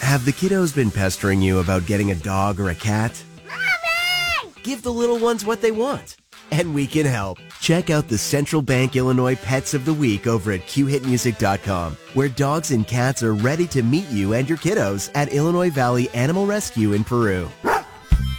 Have the kiddos been pestering you about getting a dog or a cat? Mommy! Give the little ones what they want, and we can help. Check out the Central Bank Illinois Pets of the Week over at qhitmusic.com, where dogs and cats are ready to meet you and your kiddos at Illinois Valley Animal Rescue in Peru.